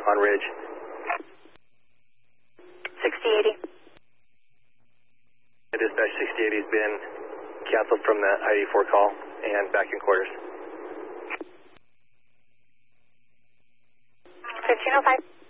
on Ridge. 6080. Dispatch 6080 has been canceled from the I-84 call and back in quarters. 1505.